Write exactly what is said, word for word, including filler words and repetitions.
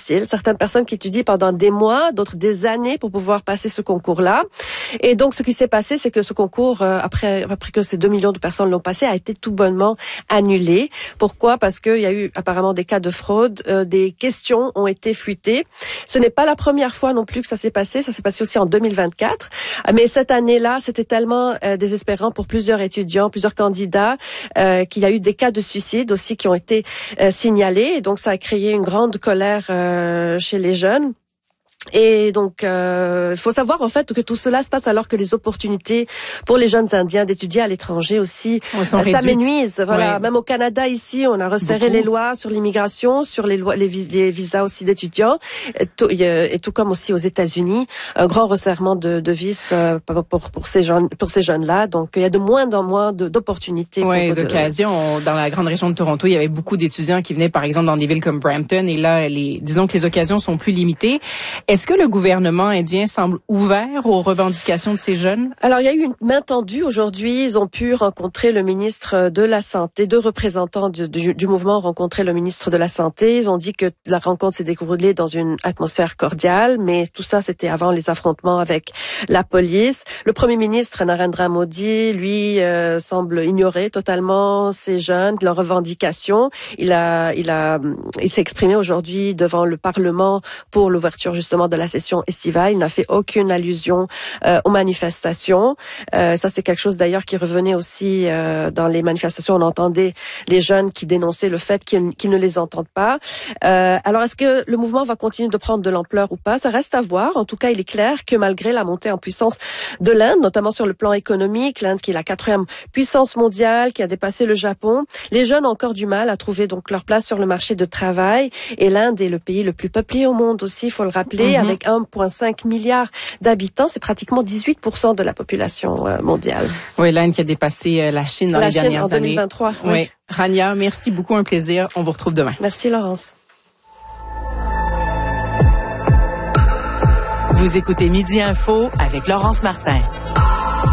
difficile. Certaines personnes qui étudient pendant des mois, d'autres des années pour pouvoir passer ce concours-là. Et donc, ce qui s'est passé, c'est que ce concours, euh, après, après que ces deux millions de personnes l'ont passé, a été tout bonnement annulé. Pourquoi? Parce qu'il y a eu apparemment des cas de fraude, euh, des questions ont été fuitées. Ce n'est pas la première fois non plus que ça s'est passé. Ça s'est passé aussi en deux mille vingt-quatre. Mais cette année-là, c'était tellement euh, désespérant pour plusieurs étudiants, plusieurs candidats, euh, qu'il y a eu des cas de suicide aussi qui ont été euh, signalés. Et donc, ça a créé une grande colère euh, chez les jeunes. Et donc, il euh, faut savoir en fait que tout cela se passe alors que les opportunités pour les jeunes Indiens d'étudier à l'étranger aussi euh, s'amenuisent. Voilà, ouais. Même au Canada ici, on a resserré Beaucoup. les lois sur l'immigration, sur les lois, les, vis- les visas aussi d'étudiants, et tout, et tout comme aussi aux États-Unis, un grand resserrement de, de vis euh, pour, pour pour ces jeunes pour ces jeunes-là. Donc, il y a de moins en moins de, d'opportunités. Oui, d'occasions. Dans la grande région de Toronto, il y avait beaucoup d'étudiants qui venaient, par exemple, dans des villes comme Brampton, et là, les, disons que les occasions sont plus limitées. Est-ce que le gouvernement indien semble ouvert aux revendications de ces jeunes? Alors, il y a eu une main tendue aujourd'hui. Ils ont pu rencontrer le ministre de la Santé. Deux représentants du, du, du mouvement ont rencontré le ministre de la Santé. Ils ont dit que la rencontre s'est déroulée dans une atmosphère cordiale, mais tout ça, c'était avant les affrontements avec la police. Le premier ministre, Narendra Modi, lui, euh, semble ignorer totalement ces jeunes, leurs revendications. Il a, il a, il s'est exprimé aujourd'hui devant le Parlement pour l'ouverture justement de la session estivale. Il n'a fait aucune allusion euh, aux manifestations. Euh, ça, c'est quelque chose d'ailleurs qui revenait aussi euh, dans les manifestations. On entendait les jeunes qui dénonçaient le fait qu'ils, qu'ils ne les entendent pas. Euh, alors, est-ce que le mouvement va continuer de prendre de l'ampleur ou pas? Ça reste à voir. En tout cas, il est clair que malgré la montée en puissance de l'Inde, notamment sur le plan économique, l'Inde qui est la quatrième puissance mondiale, qui a dépassé le Japon, les jeunes ont encore du mal à trouver donc leur place sur le marché de travail. Et l'Inde est le pays le plus peuplé au monde aussi, il faut le rappeler. Mm-hmm. Avec un virgule cinq milliard d'habitants, c'est pratiquement dix-huit pour cent de la population euh, mondiale. Oui, l'Inde qui a dépassé euh, la Chine dans la les Chine dernières en deux mille vingt-trois, années. Oui. oui. Rania, merci beaucoup, un plaisir. On vous retrouve demain. Merci Laurence. Vous écoutez Midi Info avec Laurence Martin.